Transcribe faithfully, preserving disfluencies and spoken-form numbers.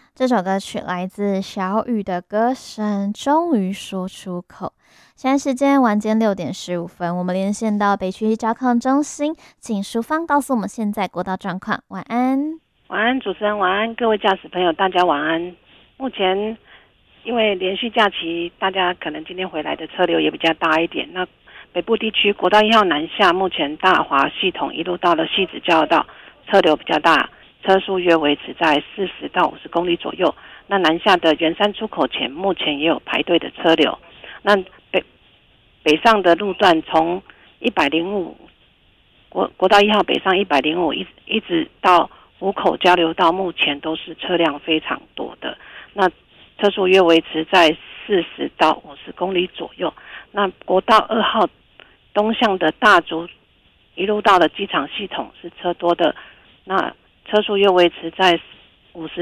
这首歌曲来自小雨的歌声，终于说出口。现在时间晚间六点十五分，我们连线到北区交控中心，请淑芳告诉我们现在国道状况。晚安。 晚安，主持人晚安，各位驾驶朋友，大家晚安。目前因为连续假期，大家可能今天回来的车流也比较大一点。那北部地区国道一号南下，目前大华系统一路到了汐止交流道，车流比较大，车速约维持在四十到五十公里左右。那南下的圆山出口前，目前也有排队的车流。那北北上的路段从一百零五国国道一号北上一百零五一一直到湖口交流道，目前都是车辆非常多的。那车速约维持在四十到五十公里左右。那国道二号东向的大竹一路到了机场系统是车多的，那车速约维持在五十